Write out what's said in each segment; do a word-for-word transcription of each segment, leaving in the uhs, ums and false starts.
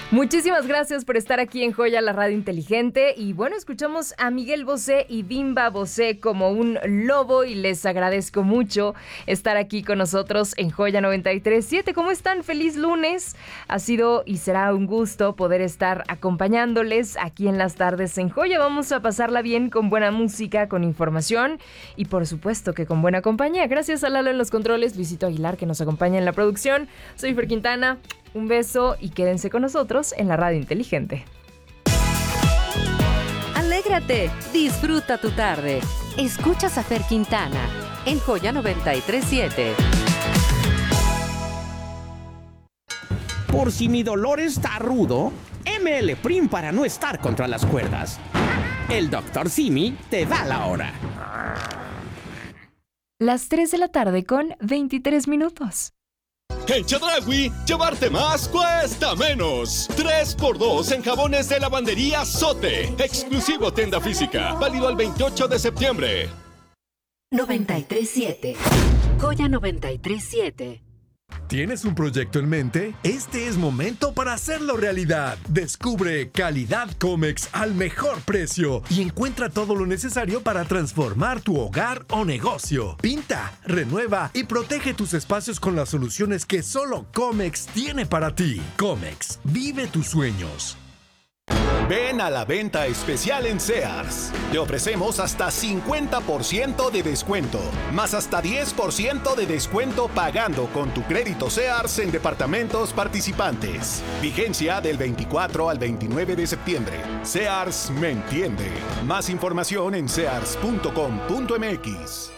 Muchísimas gracias por estar aquí en Joya, la radio inteligente. Y bueno, escuchamos a Miguel Bosé y Bimba Bosé como un lobo y les agradezco mucho estar aquí con nosotros en Joya noventa y tres punto siete. ¿Cómo están? Feliz lunes. Ha sido y será un gusto poder estar acompañándoles aquí en las tardes en Joya. Vamos a pasarla bien con buena música, con información y por supuesto que con buena compañía. Gracias a Lalo en los controles, Luisito Aguilar que nos acompaña en la producción. Soy Fer Quintana. Un beso y quédense con nosotros en la radio inteligente. Alégrate, disfruta tu tarde. Escuchas a Fer Quintana en Joya noventa y tres punto siete. Por si mi dolor está rudo, M L Prim para no estar contra las cuerdas. El doctor Simi te da la hora. Las tres de la tarde con veintitrés minutos. En Chedraui, llevarte más cuesta menos. tres por dos en jabones de lavandería Sote. Exclusivo tienda física. Válido al veintiocho de septiembre. noventa y tres punto siete. Joya noventa y tres punto siete. ¿Tienes un proyecto en mente? Este es momento para hacerlo realidad. Descubre Calidad Comex al mejor precio y encuentra todo lo necesario para transformar tu hogar o negocio. Pinta, renueva y protege tus espacios con las soluciones que solo Comex tiene para ti. Comex, vive tus sueños. Ven a la venta especial en Sears. Te ofrecemos hasta cincuenta por ciento de descuento, más hasta diez por ciento de descuento pagando con tu crédito Sears en departamentos participantes. Vigencia del veinticuatro al veintinueve de septiembre. Sears me entiende. Más información en sears punto com punto m x.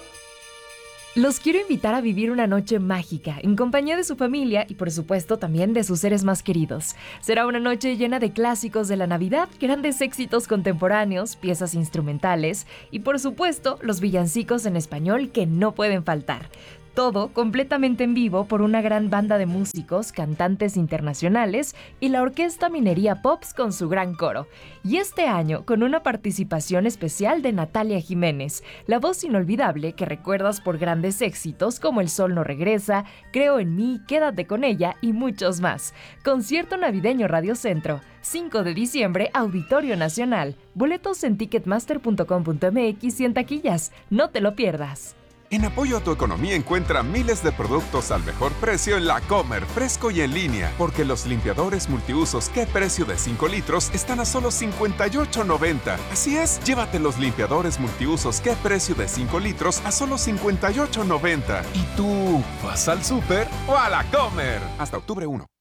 Los quiero invitar a vivir una noche mágica en compañía de su familia y por supuesto también de sus seres más queridos. Será una noche llena de clásicos de la Navidad, grandes éxitos contemporáneos, piezas instrumentales y por supuesto los villancicos en español que no pueden faltar. Todo completamente en vivo por una gran banda de músicos, cantantes internacionales y la Orquesta Minería Pops con su gran coro. Y este año con una participación especial de Natalia Jiménez, la voz inolvidable que recuerdas por grandes éxitos como El Sol no regresa, Creo en mí, Quédate con ella y muchos más. Concierto navideño Radio Centro, cinco de diciembre, Auditorio Nacional. Boletos en ticketmaster punto com punto m x y en taquillas. No te lo pierdas. En apoyo a tu economía encuentra miles de productos al mejor precio en La Comer, fresco y en línea, porque los limpiadores multiusos Qué Precio de cinco litros están a solo cincuenta y ocho noventa. Así es, llévate los limpiadores multiusos Qué Precio de cinco litros a solo cincuenta y ocho noventa. ¿Y tú vas al súper o a La Comer? Hasta octubre primero.